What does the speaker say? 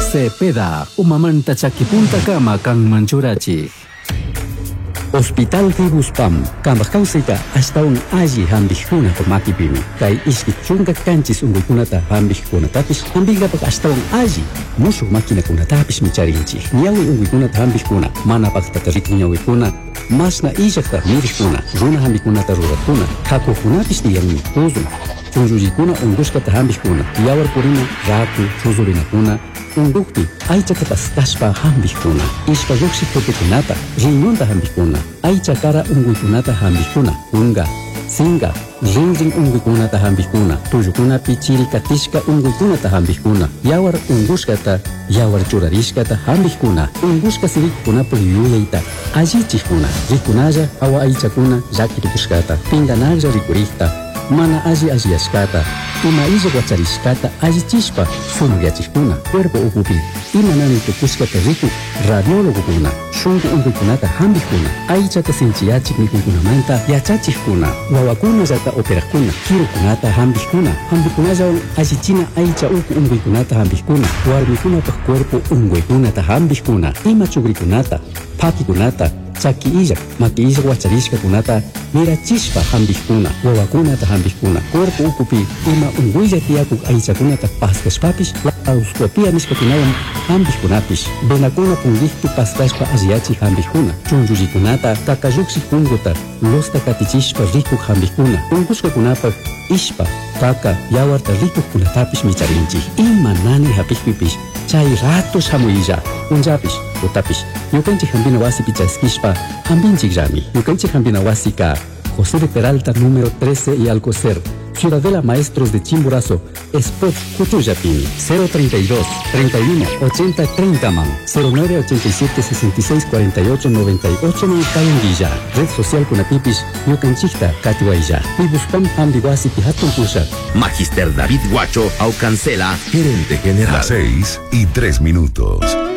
Cepeda, umamanta chakipunta kama kang manchurachi. Hospital Tibuspam, Kambakausika, hasta un allí hambijuna por makipimi. Kai iskichunga kanchis unguikunata hambijkunatapis, hambigapak hasta un allí. Musu máquina kunatapis micharinchi. Niawi unguikunata hambijkuna, manapaktatariku niawikuna, masna ijakta mirijkuna, runa hambikunata rurakuna, hakukunapis diyanmi kuzun. Chunjujikuna unguskata hambijkuna, yawar purina, raku, chuzurinakuna, undukti, aichata pastashpa hambijkuna, ishpa yuksikotekunata, riñonta hambijkuna, aichakara unguikunata hambijkuna, unga, singa, rinrin unguikunata hambijkuna, tuyukuna pichiri katishka unguikunata hambijkuna, yawar unguskata, yawar churarishkata hambijkuna, unguska sirikuna puyuyaita, allichikuna, rikunaya awa aichakuna, yakirikushkata, pinganaya rikurikta, mana alliashkata, ima illa guacharishkata allichishpa sunuyachikuna, cuerpo ukupi, ima nani tukushkata riku, radiologokuna, shungu unguikunata hambijkuna, aichata sinchiyachik mikunkunamanta yachachikuna, wawakuna yata operakuna, kirukunata hambijkuna, hambijkunallawan allichina aicha uku unguikunata hambijkuna, warmikunapaq cuerpo unguikunata hambijkuna, ima chugrikunata, pakikunata, chaki illak, maki illak wacharishkakunata mirachishpa hambijkuna, wawakunata hambijkuna, cuerpo ukupi ima unguilla tiyakuk aichakunata paskashpapish, laparoscopia nishpakunawan hambijkunapis, venakuna pungiktu paskashpa alliyachik hambijkuna, chunchullikunata kakayuksi kunguta, losta katichishpa rikuk hambijkuna, ungushkakunapak ishpa, kaka, yawarta rikukkunatapish micharinchik, ima nani hapikpipish, chay ratos hamuyilla, unjapish, utapish, yukanchik hambina wasi pichaskishpa, hambinchik llami, yukanchik hambina wasika, José de Peralta número 13 y Alcocer, Ciudadela Maestros de Chimborazo, Spot Cutuyapini, 032 31 80 30 man, 0987 66 48 98 man Cayanguilla, Red Social Kunapipis, Yucanchikta, Katiwailla, Pibuspam Ambiguasi Pihatun Pusha. Magister David Guacho, Aucancela, gerente general. Las 6:03.